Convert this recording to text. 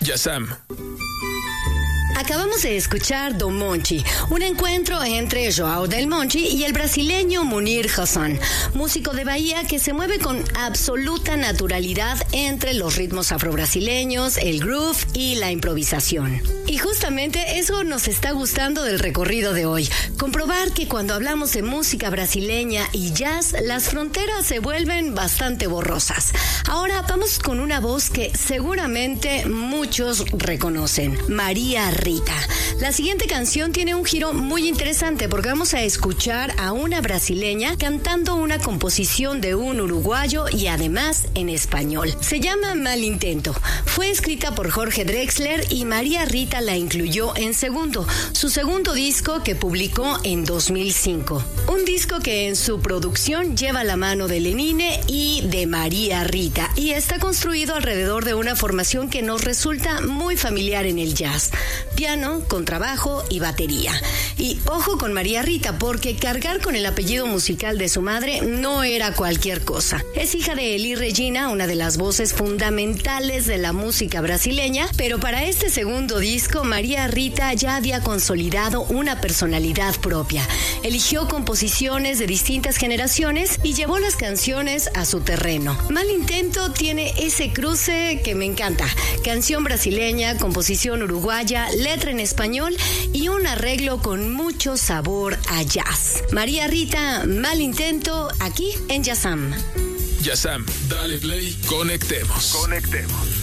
Yazam. Acabamos de escuchar Don Monchi, un encuentro entre Joao del Monchi y el brasileño Munir Hassan, músico de Bahía que se mueve con absoluta naturalidad entre los ritmos afrobrasileños, el groove y la improvisación. Y justamente eso nos está gustando del recorrido de hoy, comprobar que cuando hablamos de música brasileña y jazz, las fronteras se vuelven bastante borrosas. Ahora vamos con una voz que seguramente muchos reconocen, María Rita. La siguiente canción tiene un giro muy interesante porque vamos a escuchar a una brasileña cantando una composición de un uruguayo y además en español. Se llama Mal Intento. Fue escrita por Jorge Drexler y María Rita la incluyó en Segundo, su segundo disco que publicó en 2005. Un disco que en su producción lleva la mano de Lenine y de María Rita y está construido alrededor de una formación que nos resulta muy familiar en el jazz. Piano, contrabajo y batería. Y ojo con María Rita, porque cargar con el apellido musical de su madre no era cualquier cosa. Es hija de Elis Regina, una de las voces fundamentales de la música brasileña, pero para este segundo disco, María Rita ya había consolidado una personalidad propia. Eligió composiciones de distintas generaciones y llevó las canciones a su terreno. Mal Intento tiene ese cruce que me encanta. Canción brasileña, composición uruguaya, letra en español y un arreglo con mucho sabor a jazz. María Rita, Mal Intento, aquí en Yazam. Yazam, dale play, conectemos.